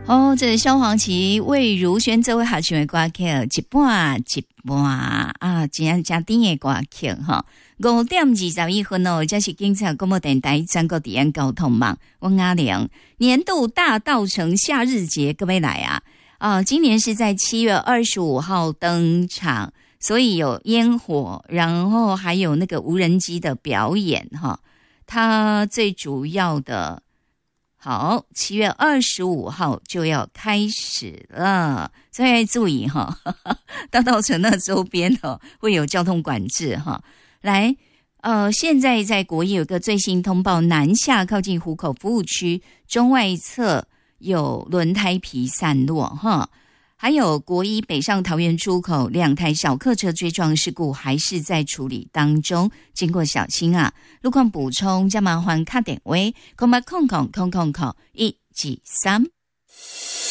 哦，这萧煌奇、魏如萱这位好唱的歌曲，一半一半啊，真甜的歌曲哈。5:21哦，这是警察广播电台全国治安交通网，我阿玲年度大稻埕夏日节，各位来啊！今年是在7月25号登场，所以有烟火，然后还有那个无人机的表演哈。它最主要的。好，7月25号就要开始了，所以注意哈，大稻埕那周边会有交通管制哈。来，现在在国一有个最新通报，南下靠近湖口服务区中外侧有轮胎皮散落哈。还有国一北上桃园出口2台小客车追撞事故还是在处理当中，经过小心啊。路况补充，加麻烦卡点位，08000000123。